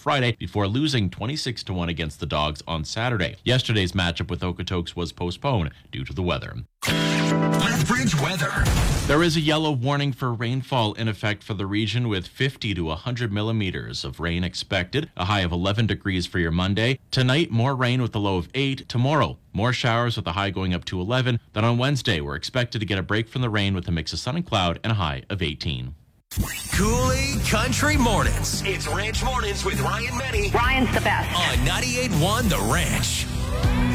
Friday before losing 26-1 against the Dogs on Saturday. Yesterday's matchup with Okotoks was postponed due to the weather. Lethbridge weather. There is a yellow warning for rainfall in effect for the region with 50 to 100 millimeters of rain expected, a high of 11 degrees for your Monday. Tonight, more rain with a low of 8. Tomorrow, more showers with a high going up to 11. Then on Wednesday, we're expected to get a break from the rain with a mix of sun and cloud and a high of 18. Coulee Country Mornings. It's Ranch Mornings with Ryan Menny. Ryan's the best. On 98.1 The Ranch.